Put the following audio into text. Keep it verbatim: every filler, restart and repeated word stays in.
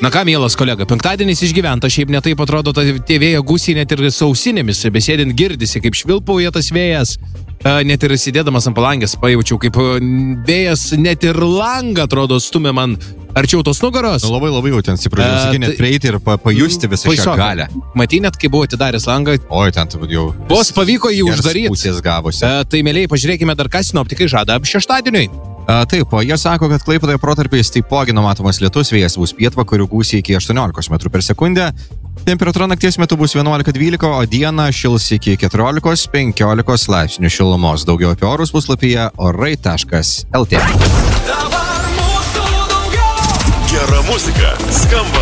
Na ką, mielas kolega, penktadienis išgyventa, šiaip netaip atrodo, tie vėjo gūsiai net ir sausinėmis, besėdint girdisi, kaip švilpauja tas vėjas, net ir sėdėdamas ant palangės pajaučiau, kaip vėjas net ir langą, atrodo, stumia man arčiau tos nugaros. Nu, labai labai jau ten stipriai, uh, sakai, net prieiti ir pa, pajusti visą šią galę. Matai, net kai buvo atidaręs langą. Oi, ten jau. Vos pavyko jį uždaryti. Pusės gavosi. Uh, tai, mėlyje, pažiūrėkime dar, ką sinoptikai žada šeštadieniui. A, taip, o jie sako, kad Klaipėdoje protarpiais taipogi numatomas lietus, vėjas bus pietvakarių gūsiai iki aštuoniolikos metrų per sekundę. Temperatūra nakties metu bus vienuolika dvylika, o dieną šils iki keturiolikos penkiolikos laipsnių šilumos. Daugiau apie orus puslapyje orai taškas el tė. Gera muzika skamba